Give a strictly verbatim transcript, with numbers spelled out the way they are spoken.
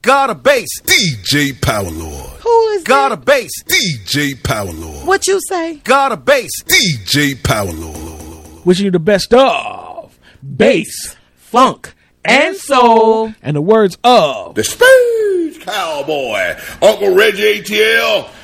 God a bass. D J Power Lord. Who is God that? a bass. D J Power Lord. What you say? God a bass. D J Power Lord. Wishing you the best of bass, Funk, and soul. and the words of The Space Cowboy, Uncle Reggie A T L,